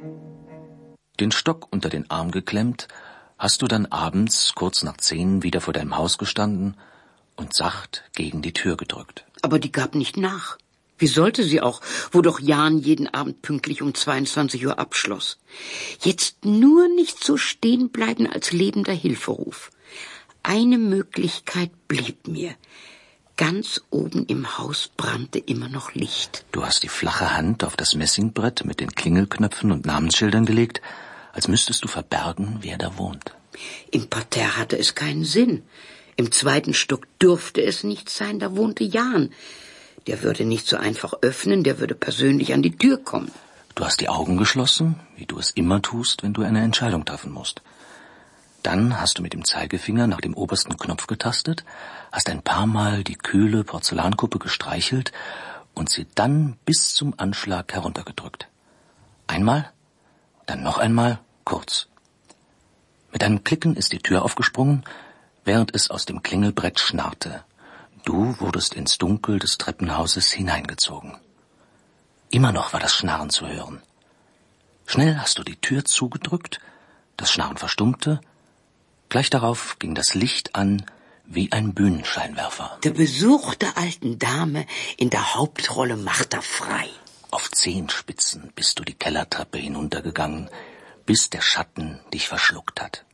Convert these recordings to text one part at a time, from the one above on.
Den Stock unter den Arm geklemmt, hast du dann abends kurz nach 10 wieder vor deinem Haus gestanden und sacht gegen die Tür gedrückt. Aber die gab nicht nach. Wie sollte sie auch, wo doch Jan jeden Abend pünktlich um 22 Uhr abschloss? Jetzt nur nicht so stehen bleiben als lebender Hilferuf. Eine Möglichkeit blieb mir. Ganz oben im Haus brannte immer noch Licht. Du hast die flache Hand auf das Messingbrett mit den Klingelknöpfen und Namensschildern gelegt, als müsstest du verbergen, wer da wohnt. Im Parterre hatte es keinen Sinn. Im 2. Stock durfte es nicht sein, da wohnte Jan. Der würde nicht so einfach öffnen, der würde persönlich an die Tür kommen. Du hast die Augen geschlossen, wie du es immer tust, wenn du eine Entscheidung treffen musst. Dann hast du mit dem Zeigefinger nach dem obersten Knopf getastet, hast ein paar Mal die kühle Porzellankuppe gestreichelt und sie dann bis zum Anschlag heruntergedrückt. Einmal, dann noch einmal, kurz. Mit einem Klicken ist die Tür aufgesprungen, während es aus dem Klingelbrett schnarrte. Du wurdest ins Dunkel des Treppenhauses hineingezogen. Immer noch war das Schnarren zu hören. Schnell hast du die Tür zugedrückt, das Schnarren verstummte. Gleich darauf ging das Licht an wie ein Bühnenscheinwerfer. Der Besuch der alten Dame in der Hauptrolle Martha Frei. Auf Zehenspitzen bist du die Kellertreppe hinuntergegangen, bis der Schatten dich verschluckt hat.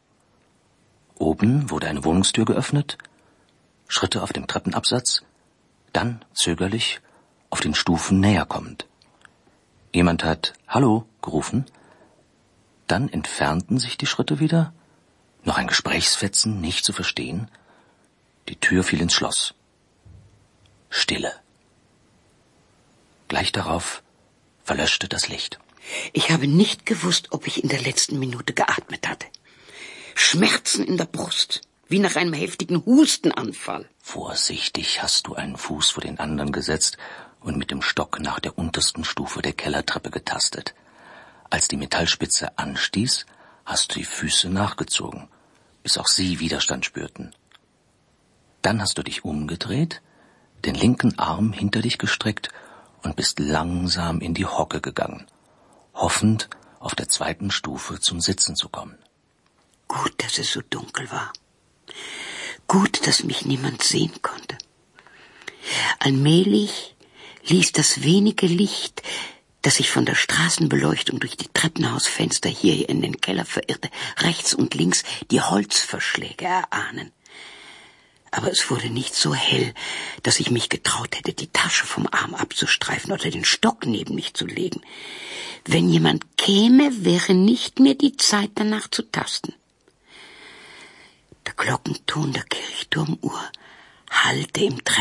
Oben wurde eine Wohnungstür geöffnet, Schritte auf dem Treppenabsatz, dann zögerlich auf den Stufen näher kommend. Jemand hat »Hallo« gerufen, dann entfernten sich die Schritte wieder, noch ein Gesprächsfetzen, nicht zu verstehen. Die Tür fiel ins Schloss. Stille. Gleich darauf verlöschte das Licht. Ich habe nicht gewusst, ob ich in der letzten Minute geatmet hatte. Schmerzen in der Brust, wie nach einem heftigen Hustenanfall. Vorsichtig hast du einen Fuß vor den anderen gesetzt und mit dem Stock nach der untersten Stufe der Kellertreppe getastet. Als die Metallspitze anstieß, hast du die Füße nachgezogen, bis auch sie Widerstand spürten. Dann hast du dich umgedreht, den linken Arm hinter dich gestreckt und bist langsam in die Hocke gegangen, hoffend, auf der 2. Stufe zum Sitzen zu kommen. Gut, dass es so dunkel war. Gut, dass mich niemand sehen konnte. Allmählich ließ das wenige Licht, das sich von der Straßenbeleuchtung durch die Treppenhausfenster hier in den Keller verirrte, rechts und links die Holzverschläge erahnen. Aber es wurde nicht so hell, dass ich mich getraut hätte, die Tasche vom Arm abzustreifen oder den Stock neben mich zu legen. Wenn jemand käme, wäre nicht mehr die Zeit, danach zu tasten. Der Glockenton der Kirchturmuhr hallte im